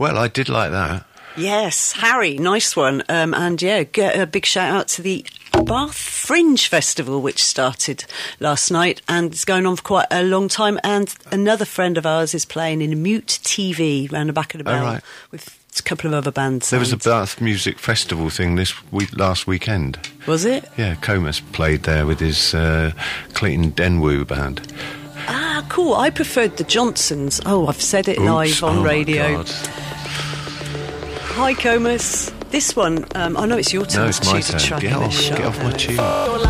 Well, I did like that. Yes, Harry, nice one. And yeah, get a big shout out to the Bath Fringe Festival, which started last night and is going on for quite a long time. And another friend of ours is playing in Mute TV round the back of the bell with a couple of other bands. There was a Bath Music Festival thing last weekend. Was it? Yeah, Comus played there with his Clayton Denwu band. Ah, cool. I preferred the Johnsons. Oh, I've said it live on radio. My God. Hi, Comus. This one, I know it's your turn to choose a track in this show. Get off my tune.